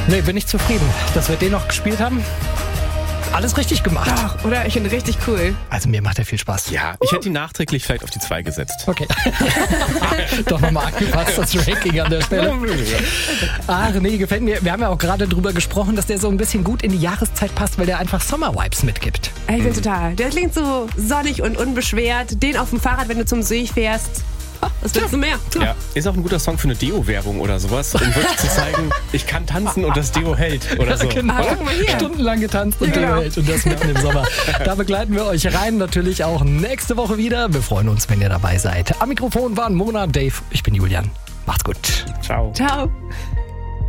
Nee, bin ich zufrieden, dass wir den noch gespielt haben. Alles richtig gemacht. Ach, oder? Ich finde richtig cool. Also mir macht er viel Spaß. Ja, ich hätte ihn nachträglich vielleicht auf die 2 gesetzt. Okay. Doch nochmal angepasst, das Ranking an der Stelle. Ach nee, gefällt mir. Wir haben ja auch gerade drüber gesprochen, dass der so ein bisschen gut in die Jahreszeit passt, weil der einfach Sommer-Vibes mitgibt. Ich finde total. Der klingt so sonnig und unbeschwert. Den auf dem Fahrrad, wenn du zum See fährst. Was willst du mehr? Ja, ist auch ein guter Song für eine Deo-Werbung oder sowas, um wirklich zu zeigen, ich kann tanzen und das Deo hält oder so. Genau. Guck mal hier. Stundenlang getanzt und Ja. hält und das mitten im Sommer. Da begleiten wir euch rein, natürlich auch nächste Woche wieder. Wir freuen uns, wenn ihr dabei seid. Am Mikrofon waren Mona, Dave, ich bin Julian. Macht's gut. Ciao. Ciao.